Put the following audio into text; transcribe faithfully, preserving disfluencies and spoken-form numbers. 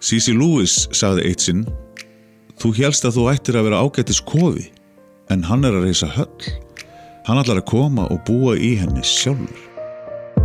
C C Lewis sagði eitt sinn: Þú hélst að þú ættir að vera ágætis kofi, en hann er að reisa höll. Hann ætlar að koma og búa í henni sjálfur.